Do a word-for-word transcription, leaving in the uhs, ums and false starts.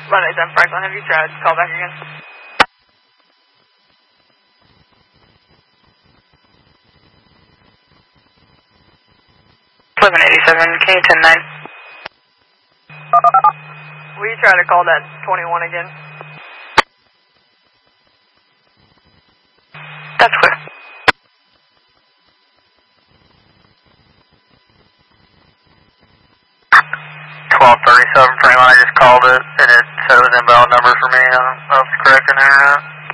one eight seven Franklin, have you tried to call back again? eleven eighty-seven, can you ten nine? Will you try to call that twenty-one again? That's clear. twelve thirty-seven Franklin, I just called it and it said it was inbound number for me. I don't know if it's correct or not.